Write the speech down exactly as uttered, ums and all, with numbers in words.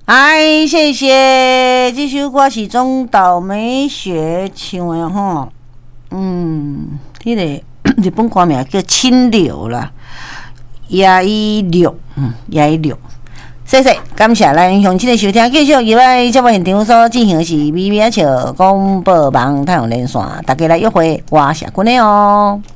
哎，谢谢，这首歌是中岛美雪唱的吼，嗯，迄、那个日本歌名叫《清流》啦，压抑六，嗯，压抑六。谢谢，感谢咱乡亲的收听，继续入来节目现场所进行的是美美笑广播网太阳连线，大家来约会，我是君的哦。